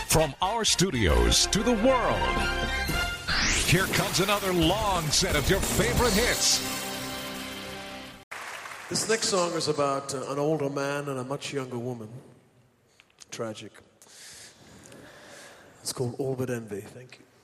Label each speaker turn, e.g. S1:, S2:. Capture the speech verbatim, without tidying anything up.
S1: From our studios to the world, here comes another long set of your favorite hits.
S2: This next song is about uh, an older man and a much younger woman. Tragic. It's called All But Envy. Thank you.